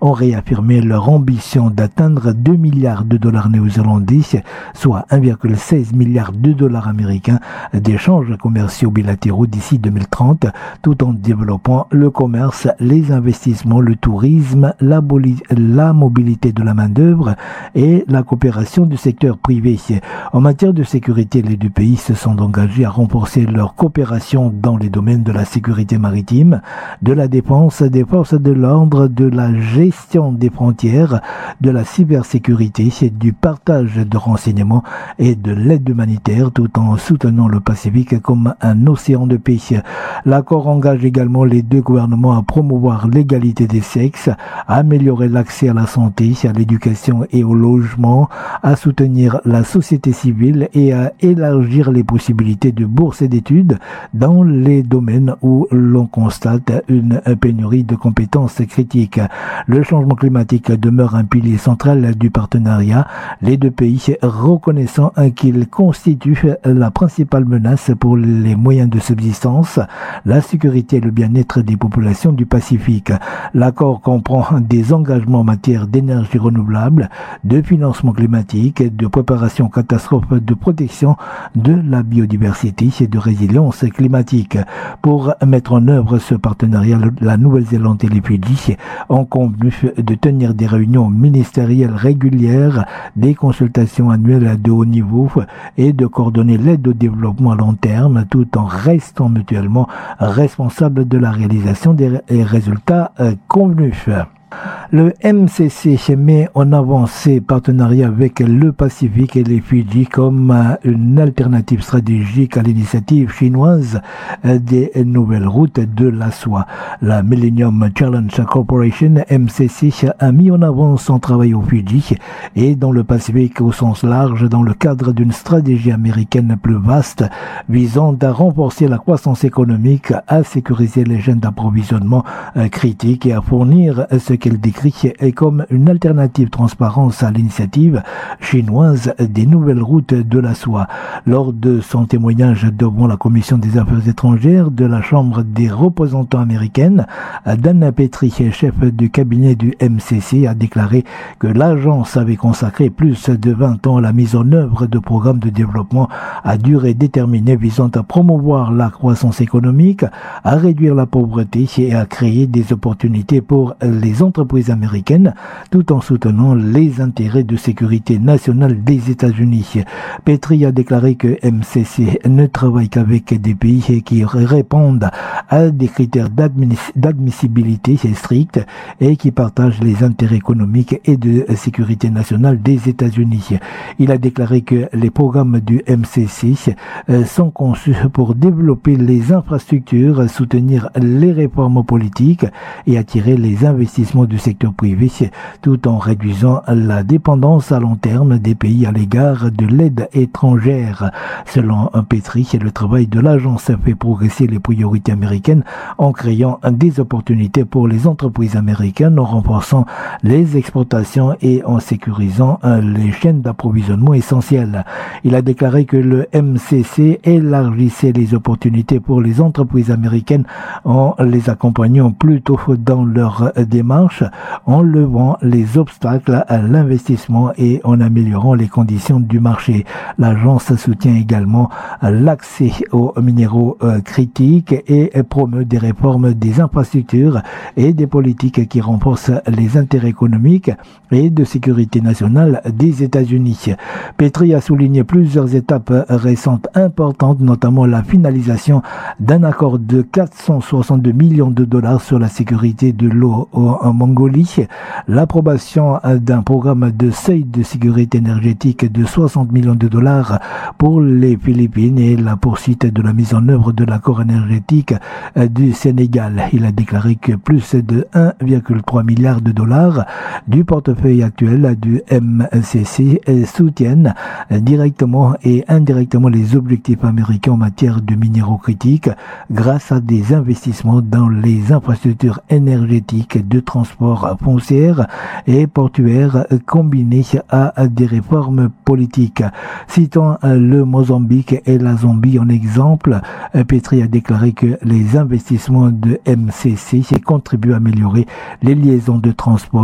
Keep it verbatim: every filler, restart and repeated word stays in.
ont réaffirmé leur ambition d'atteindre deux milliards de dollars néo-zélandais, soit un virgule seize milliard de dollars américains d'échanges commerciaux bilatéraux d'ici deux mille trente, tout en développant le commerce, les investissements, le tourisme, la, la mobilité de la main-d'œuvre et la coopération du secteur privé. En matière de sécurité, les deux pays se sont engagés à renforcer leur coopération dans les domaines de la sécurité maritime, de la défense, des forces de l'ordre, de la gestion des frontières, de la cybersécurité, du partage de renseignements et de l'aide humanitaire, tout en soutenant le Pacifique comme un océan de paix. L'accord engage également les deux gouvernements à promouvoir l'égalité des sexes, à améliorer l'accès à la santé, à l'éducation et au logement, à soutenir la société civile et à élargir les possibilités de bourses et d'études dans les domaines où l'on constate une pénurie de compétences critiques. Le changement climatique demeure un pilier central du partenariat, les deux pays reconnaissant qu'il constitue la principale menace pour les moyens de subsistance, la sécurité et le bien-être des populations du Pacifique. L'accord comprend des engagements en matière d'énergie renouvelable, de financement climatique, de préparation aux catastrophes, de protection de la biodiversité et de résilience climatique. Pour mettre en œuvre ce partenariat, la Nouvelle-Zélande et les Fidji ont convenu de tenir des réunions ministérielles régulières, des consultations annuelles de haut niveau et de coordonner l'aide au développement à long terme tout en restant mutuellement responsables de la réalisation des résultats convenus. Le M C C met en avant ses partenariats avec le Pacifique et les Fidji comme une alternative stratégique à l'initiative chinoise des nouvelles routes de la soie. La Millennium Challenge Corporation, M C C, a mis en avant son travail aux Fidji et dans le Pacifique au sens large dans le cadre d'une stratégie américaine plus vaste visant à renforcer la croissance économique, à sécuriser les chaînes d'approvisionnement critiques et à fournir ce qu'elle décrit comme une alternative transparence à l'initiative chinoise des nouvelles routes de la soie. Lors de son témoignage devant la Commission des Affaires étrangères de la Chambre des représentants américaine, Dan Petrie, chef du cabinet du M C C, a déclaré que l'agence avait consacré plus de vingt ans à la mise en œuvre de programmes de développement à durée déterminée visant à promouvoir la croissance économique, à réduire la pauvreté et à créer des opportunités pour les entreprises américaines tout en soutenant les intérêts de sécurité nationale des États-Unis. Petrie a déclaré que M C C ne travaille qu'avec des pays qui répondent à des critères d'admissibilité stricts et qui partagent les intérêts économiques et de sécurité nationale des États-Unis. Il a déclaré que les programmes du M C C sont conçus pour développer les infrastructures, soutenir les réformes politiques et attirer les investissements du secteur privé tout en réduisant la dépendance à long terme des pays à l'égard de l'aide étrangère. Selon Petrie, le travail de l'agence fait progresser les priorités américaines en créant des opportunités pour les entreprises américaines, en renforçant les exportations et en sécurisant les chaînes d'approvisionnement essentielles. Il a déclaré que le M C C élargissait les opportunités pour les entreprises américaines en les accompagnant plutôt dans leur démarche, en levant les obstacles à l'investissement et en améliorant les conditions du marché. L'agence soutient également l'accès aux minéraux critiques et promeut des réformes des infrastructures et des politiques qui renforcent les intérêts économiques et de sécurité nationale des États-Unis. Petrie a souligné plusieurs étapes récentes importantes, notamment la finalisation d'un accord de quatre cent soixante-deux millions de dollars sur la sécurité de l'eau en Mongolie, l'approbation d'un programme de seuil de sécurité énergétique de soixante millions de dollars pour les Philippines et la poursuite de la mise en œuvre de l'accord énergétique du Sénégal. Il a déclaré que plus de un virgule trois milliard de dollars du portefeuille actuel du M C C soutiennent directement et indirectement les objectifs américains en matière de minéraux critiques grâce à des investissements dans les infrastructures énergétiques, de transport foncière et portuaire combinés à des réformes politiques. Citant le Mozambique et la Zambie en exemple, Petrie a déclaré que les investissements de M C C contribuent à améliorer les liaisons de transport